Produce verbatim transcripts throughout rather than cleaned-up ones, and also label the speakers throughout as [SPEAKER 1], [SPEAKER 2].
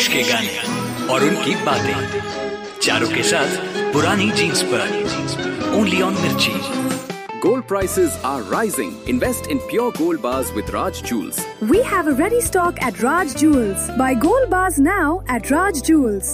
[SPEAKER 1] के गाने और उनकी बातें, चारों के साथ पुरानी जीन्स पर, ओनली ऑन मिर्ची।
[SPEAKER 2] Gold prices are rising. Invest in pure gold bars with Raj Jewels.
[SPEAKER 3] We have a ready stock at Raj Jewels. Buy gold bars now at Raj Jewels.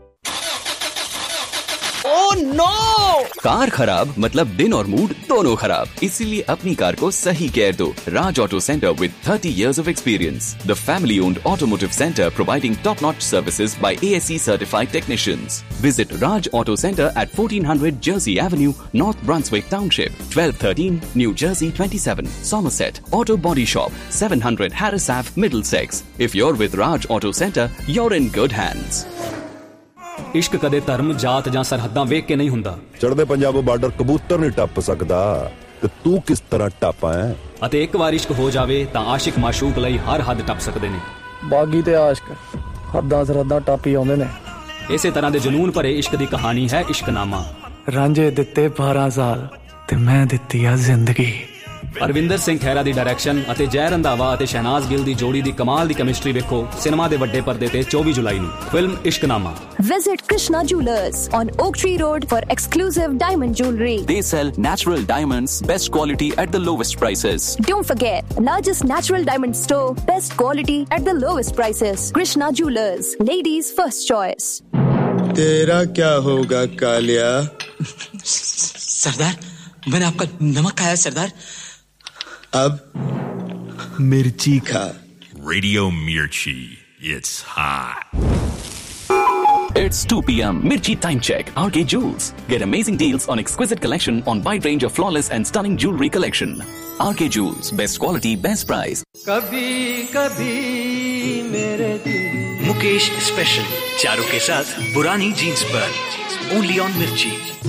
[SPEAKER 4] Oh no!
[SPEAKER 5] Car खराब मतलब दिन और mood दोनों खराब, इसीलिए अपनी car को सही केयर दो। राज auto centre with thirty years of experience, the family-owned automotive center providing top-notch services by A S C certified technicians. Visit Raj Auto Center at fourteen hundred Jersey Avenue, North Brunswick Township, twelve thirteen New Jersey twenty-seven, Somerset. Auto Body Shop, seven hundred Harris Ave, Middlesex. If you're with Raj Auto Center, you're in good hands.
[SPEAKER 6] ਇਸ਼ਕ ਕਦੇ ਧਰਮ, ਜਾਤ ਜਾਂ ਸਰਹੱਦਾਂ ਵੇਖ ਕੇ ਨਹੀਂ ਹੁੰਦਾ।
[SPEAKER 7] ਚੜ੍ਹਦੇ ਪੰਜਾਬ ਬਾਰਡਰ ਕਬੂਤਰ ਨਹੀਂ ਟੱਪ ਸਕਦਾ, ਤੇ ਤੂੰ ਕਿਸ ਤਰ੍ਹਾਂ ਟੱਪਾ ਹੈ?
[SPEAKER 6] ਅਤੇ ਇੱਕ ਵਾਰ ਇਸ਼ਕ ਹੋ ਜਾਵੇ ਤਾਂ ਆਸ਼ਿਕ ਮਾਸ਼ੂਕ ਲਈ ਹਰ ਹੱਦ ਟੱਪ ਸਕਦੇ ਨੇ।
[SPEAKER 8] ਬਾਗੀ ਤੇ ਆਸ਼ਕ ਹੱਦਾਂ ਸਰਹੱਦਾਂ ਟੱਪ ਹੀ ਆਉਂਦੇ ਨੇ।
[SPEAKER 6] ਇਸੇ ਤਰ੍ਹਾਂ ਦੇ ਜਨੂਨ ਭਰੇ ਇਸ਼ਕ ਦੀ ਕਹਾਣੀ ਹੈ ਇਸ਼ਕਨਾਮਾ।
[SPEAKER 8] ਰਾਂਝੇ ਦਿੱਤੇ ਬਾਰਾਂ ਸਾਲ ਤੇ ਮੈਂ ਦਿੱਤੀ ਆ ਜ਼ਿੰਦਗੀ।
[SPEAKER 6] ਅਰਵਿੰਦਰ ਸਿੰਘ ਖਹਿਰਾ ਦੀ ਡਾਇਰੈਕਸ਼ਨ ਅਤੇ ਜੈ ਰੰਧਾਵਾ ਅਤੇ ਸ਼ਹਿਨਾਜ਼ ਗਿੱਲ ਦੀ ਜੋੜੀ ਦੀ ਕਮਾਲ ਦੀ ਕੈਮਿਸਟਰੀ ਵੇਖੋ ਸਿਨੇਮਾ ਦੇ ਵੱਡੇ ਪਰਦੇ ਤੇ ਚੌਵੀ ਜੁਲਾਈ ਨੂੰ। Film ਇਸ਼ਕਨਾਮਾ।
[SPEAKER 9] Visit Krishna Jewelers on Oak Tree Road for exclusive diamond jewelry.
[SPEAKER 5] They sell natural diamonds, best quality at the lowest prices.
[SPEAKER 9] Don't forget, largest natural diamond store, best quality at the lowest prices. Krishna Jewelers, ladies' first choice.
[SPEAKER 10] तेरा क्या होगा कालिया?
[SPEAKER 4] सरदार, मैंने आपका नमक खाया सरदार।
[SPEAKER 10] अब मिर्ची खा।
[SPEAKER 11] Radio Mirchi, it's hot.
[SPEAKER 5] It's two p m Mirchi time check. R K Jewels. Get amazing deals on exquisite collection on wide range of flawless and stunning jewelry collection. R K Jewels, best quality, best price.
[SPEAKER 1] कभी कभी मेरे दिल Mukesh special, चारों के साथ पुरानी jeans पर, only on मिर्ची।